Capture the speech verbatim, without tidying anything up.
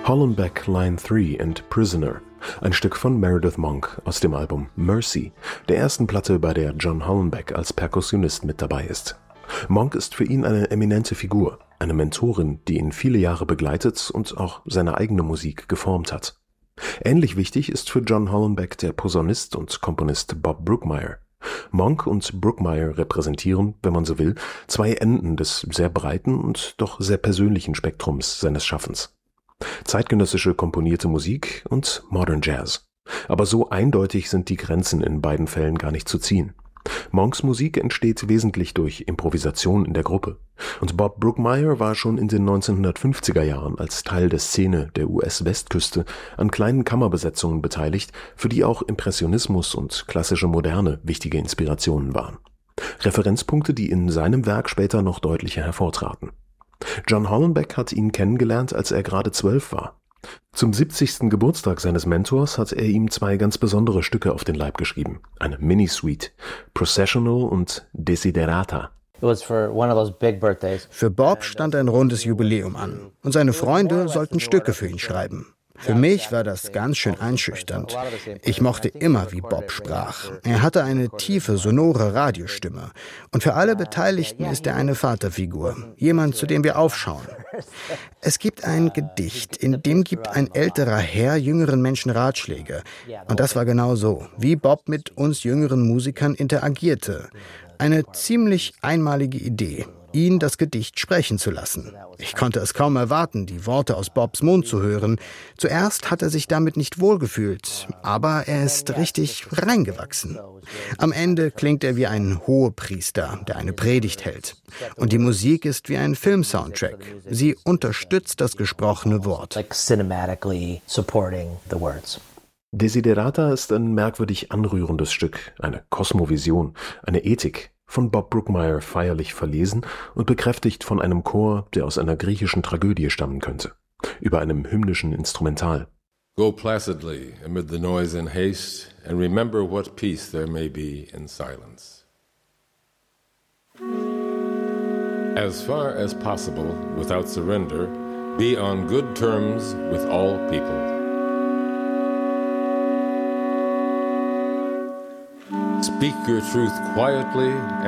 Hollenbeck Line drei and Prisoner, ein Stück von Meredith Monk aus dem Album Mercy, der ersten Platte, bei der John Hollenbeck als Perkussionist mit dabei ist. Monk ist für ihn eine eminente Figur, eine Mentorin, die ihn viele Jahre begleitet und auch seine eigene Musik geformt hat. Ähnlich wichtig ist für John Hollenbeck der Posaunist und Komponist Bob Brookmeyer. Monk und Brookmeyer repräsentieren, wenn man so will, zwei Enden des sehr breiten und doch sehr persönlichen Spektrums seines Schaffens. Zeitgenössische komponierte Musik und Modern Jazz. Aber so eindeutig sind die Grenzen in beiden Fällen gar nicht zu ziehen. Monks Musik entsteht wesentlich durch Improvisation in der Gruppe. Und Bob Brookmeyer war schon in den neunzehnhundertfünfziger Jahren als Teil der Szene der U S-Westküste an kleinen Kammerbesetzungen beteiligt, für die auch Impressionismus und klassische Moderne wichtige Inspirationen waren. Referenzpunkte, die in seinem Werk später noch deutlicher hervortraten. John Hollenbeck hat ihn kennengelernt, als er gerade zwölf war. Zum siebzigsten Geburtstag seines Mentors hat er ihm zwei ganz besondere Stücke auf den Leib geschrieben. Eine Mini-Suite, Processional und Desiderata. Für Bob stand ein rundes Jubiläum an und seine Freunde sollten Stücke für ihn schreiben. Für mich war das ganz schön einschüchternd. Ich mochte immer, wie Bob sprach. Er hatte eine tiefe, sonore Radiostimme. Und für alle Beteiligten ist er eine Vaterfigur. Jemand, zu dem wir aufschauen. Es gibt ein Gedicht, in dem gibt ein älterer Herr jüngeren Menschen Ratschläge. Und das war genau so, wie Bob mit uns jüngeren Musikern interagierte. Eine ziemlich einmalige Idee, ihn das Gedicht sprechen zu lassen. Ich konnte es kaum erwarten, die Worte aus Bobs Mund zu hören. Zuerst hat er sich damit nicht wohlgefühlt, aber er ist richtig reingewachsen. Am Ende klingt er wie ein Hohepriester, der eine Predigt hält. Und die Musik ist wie ein Filmsoundtrack. Sie unterstützt das gesprochene Wort. Desiderata ist ein merkwürdig anrührendes Stück, eine Kosmovision, eine Ethik, von Bob Brookmeyer feierlich verlesen und bekräftigt von einem Chor, der aus einer griechischen Tragödie stammen könnte, über einem hymnischen Instrumental. Go placidly amid the noise and haste, and remember what peace there may be in silence. As far as possible, without surrender, be on good terms with all people. Speak your truth quietly